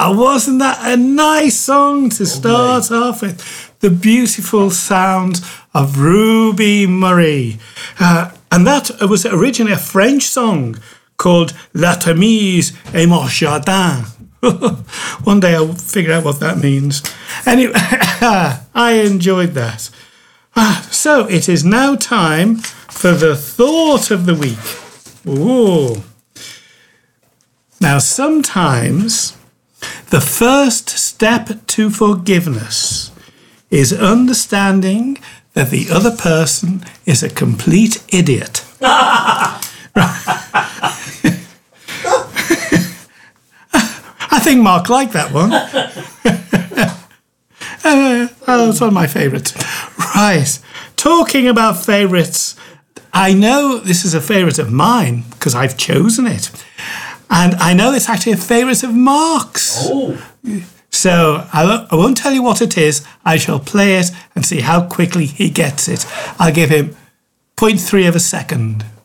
wasn't that a nice song to start off with? The beautiful sound of Ruby Murray. And that was originally a French song called La Tamise et mon jardin. One day I'll figure out what that means. Anyway, I enjoyed that. So it is now time for the thought of the week. Ooh. Now, sometimes the first step to forgiveness is understanding that the other person is a complete idiot. I think Mark liked that one. It's one of my favourites. Right. Talking about favourites, I know this is a favourite of mine because I've chosen it. And I know it's actually a favourite of Mark's. Oh. So I won't tell you what it is. I shall play it and see how quickly he gets it. I'll give him 0.3 of a second.